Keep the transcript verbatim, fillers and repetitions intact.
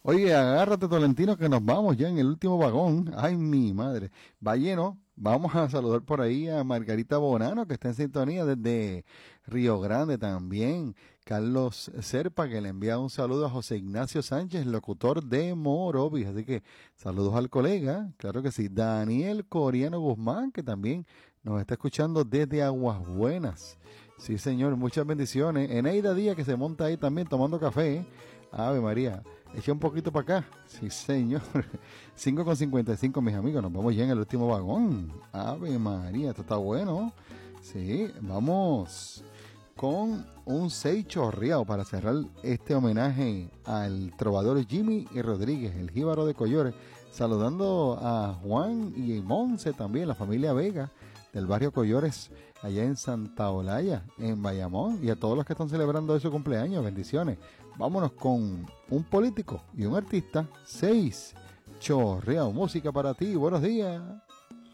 Oye, agárrate, Tolentino, que nos vamos ya en el último vagón. Ay, mi madre. Va lleno. Vamos a saludar por ahí a Margarita Bonano, que está en sintonía desde Río Grande también. Carlos Serpa, que le envía un saludo a José Ignacio Sánchez, locutor de Morovis. Así que saludos al colega, claro que sí. Daniel Coriano Guzmán, que también nos está escuchando desde Aguas Buenas. Sí, señor, muchas bendiciones. Eneida Díaz, que se monta ahí también tomando café. Ave María. Eché un poquito para acá. Sí, señor. cinco con cincuenta y cinco, mis amigos. Nos vamos ya en el último vagón. Ave María, esto está bueno. Sí, vamos con un seis chorreado para cerrar este homenaje al trovador Jimmy y Rodríguez, el jíbaro de Collores. Saludando a Juan y Monse también, la familia Vega del barrio Collores, allá en Santa Olaya, en Bayamón, y a todos los que están celebrando hoy su cumpleaños, bendiciones. Vámonos con un político y un artista, seis chorreado, música para ti, buenos días.